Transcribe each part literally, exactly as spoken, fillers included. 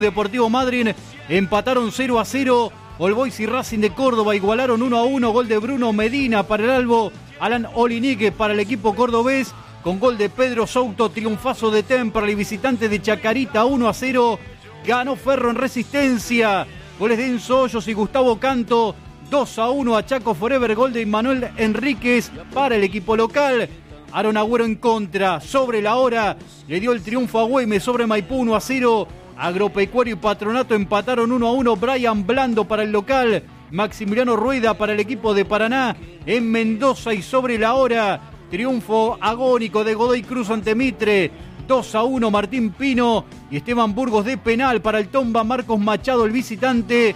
Deportivo Madryn empataron cero a cero. All Boys y Racing de Córdoba igualaron uno a uno. Gol de Bruno Medina para el Albo. Alan Olinique para el equipo cordobés. Con gol de Pedro Souto. Triunfazo de Temperley, visitante de Chacarita, uno a cero. Ganó Ferro en Resistencia. Goles de Enzo Hoyos y Gustavo Canto. dos a uno a Chaco Forever. Gol de Manuel Enríquez para el equipo local. Aaron Agüero en contra. Sobre la hora le dio el triunfo a Güemes sobre Maipú, uno a cero. Agropecuario y Patronato empataron uno a uno. Brian Blando para el local. Maximiliano Rueda para el equipo de Paraná. En Mendoza y sobre la hora, triunfo agónico de Godoy Cruz ante Mitre. dos a uno Martín Pino y Esteban Burgos de penal para el Tomba. Marcos Machado, el visitante,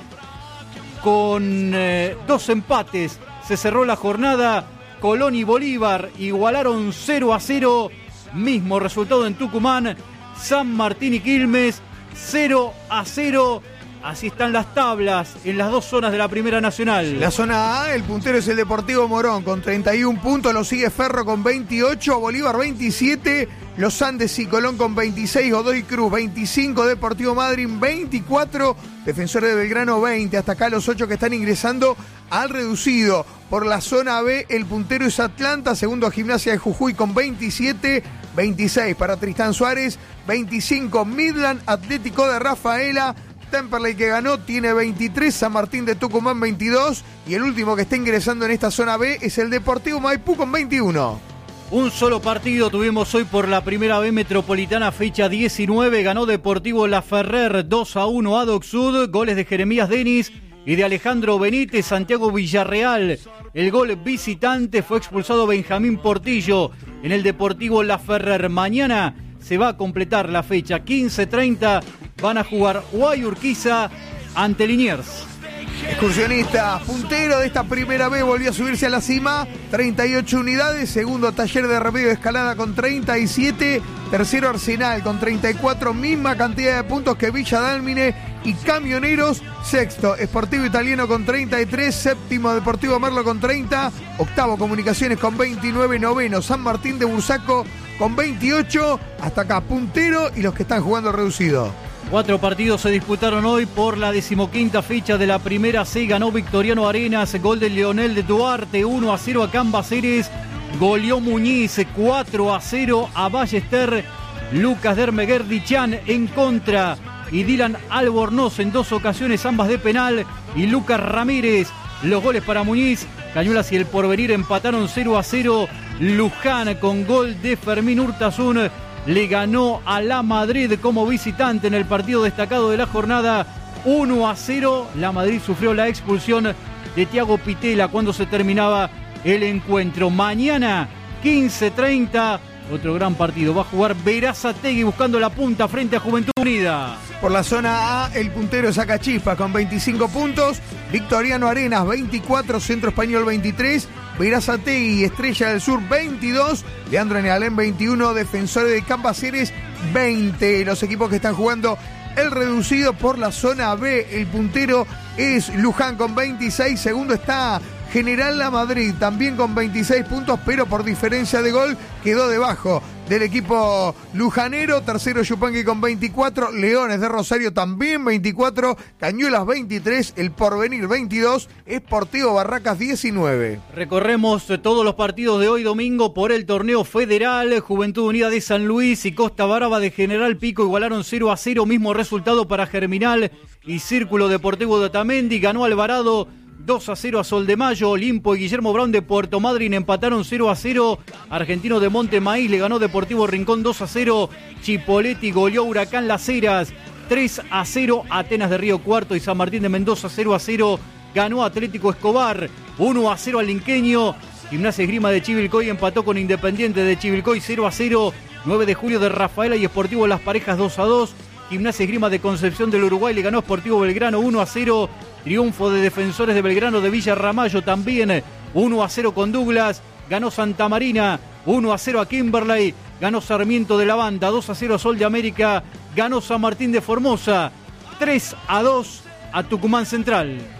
con eh, dos empates. Se cerró la jornada. Colón y Bolívar igualaron cero a cero. Mismo resultado en Tucumán. San Martín y Quilmes cero a cero. Así están las tablas en las dos zonas de la Primera Nacional. La zona A, el puntero es el Deportivo Morón con treinta y un puntos, lo sigue Ferro con veintiocho, Bolívar veintisiete, Los Andes y Colón con veintiséis, Godoy Cruz veinticinco, Deportivo Madryn veinticuatro, Defensores de Belgrano veinte. Hasta acá los ocho que están ingresando al reducido. Por la zona B, el puntero es Atlanta, segundo a Gimnasia de Jujuy con veintisiete, veintiséis para Tristán Suárez, veinticinco Midland Atlético de Rafaela. Temperley, que ganó, tiene veintitrés, San Martín de Tucumán veintidós y el último que está ingresando en esta zona B es el Deportivo Maipú con veintiuno. Un solo partido tuvimos hoy por la Primera B Metropolitana, fecha diecinueve. Ganó Deportivo Laferrer dos a uno a Doc Sud. Goles de Jeremías Denis y de Alejandro Benítez. Santiago Villarreal, el gol visitante. Fue expulsado Benjamín Portillo en el Deportivo Laferrer. Mañana se va a completar la fecha, quince treinta. Van a jugar Guayurquiza ante Liniers. Excursionista, puntero de esta Primera B, volvió a subirse a la cima, treinta y ocho unidades. Segundo, Taller de Remedio de Escalada con treinta y siete. Tercero, Arsenal con treinta y cuatro, misma cantidad de puntos que Villa Dálmine y Camioneros. Sexto, Sportivo Italiano con treinta y tres. Séptimo, Deportivo Merlo con treinta. Octavo, Comunicaciones con veintinueve. Noveno, San Martín de Bursaco con veintiocho. Hasta acá, puntero y los que están jugando reducido. Cuatro partidos se disputaron hoy por la decimoquinta fecha de la Primera C. Ganó Victoriano Arenas, gol de Leonel de Duarte, uno a cero a Cambaceres. Goleó Muñiz, cuatro a cero a Ballester. Lucas Dermeguer Dichan en contra y Dylan Albornoz en dos ocasiones, ambas de penal. Y Lucas Ramírez, los goles para Muñiz. Cañuelas y el Porvenir empataron cero a cero. Luján con gol de Fermín Urtasun le ganó a La Madrid como visitante en el partido destacado de la jornada, uno a cero. La Madrid sufrió la expulsión de Thiago Pitela cuando se terminaba el encuentro. Mañana, quince treinta, otro gran partido. Va a jugar Berazategui buscando la punta frente a Juventud Unida. Por la zona A, el puntero es Acachispas con veinticinco puntos. Victoriano Arenas veinticuatro, Centro Español veintitrés. Berazategui, Estrella del Sur veintidós, Leandro Nealén veintiuno, Defensores de Cambaceres veinte. Los equipos que están jugando el reducido por la zona B, el puntero es Luján con veintiséis, segundo está General La Madrid también con veintiséis puntos, pero por diferencia de gol quedó debajo del equipo lujanero. Tercero Yupanqui con veinticuatro, Leones de Rosario también veinticuatro, Cañuelas veintitrés, El Porvenir veintidós, Sportivo Barracas diecinueve. Recorremos todos los partidos de hoy domingo por el torneo federal. Juventud Unida de San Luis y Costa Brava de General Pico igualaron cero a cero, mismo resultado para Germinal y Círculo Deportivo de Otamendi. Ganó Alvarado dos a cero a Sol de Mayo. Olimpo y Guillermo Brown de Puerto Madryn empataron cero a cero. Argentino de Monte Maíz le ganó Deportivo Rincón dos a cero. Chipoletti goleó Huracán Las Heras tres a cero. Atenas de Río Cuarto y San Martín de Mendoza cero a cero. Ganó Atlético Escobar uno a cero al Linqueño. Gimnasia Esgrima de Chivilcoy empató con Independiente de Chivilcoy cero a cero. nueve de julio de Rafaela y Sportivo Las Parejas dos a dos. Gimnasia Esgrima de Concepción del Uruguay le ganó Sportivo Belgrano uno a cero. Triunfo de Defensores de Belgrano de Villa Ramallo también uno a cero con Douglas. Ganó Santa Marina uno a cero a Kimberley. Ganó Sarmiento de la Banda dos a cero a Sol de América. Ganó San Martín de Formosa tres a dos a Tucumán Central.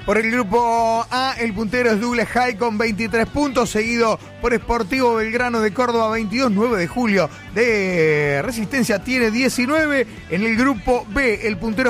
Por el grupo A, el puntero es Douglas High con veintitrés puntos, seguido por Sportivo Belgrano de Córdoba veintidós, nueve de julio de Resistencia tiene diecinueve. En el grupo B, el puntero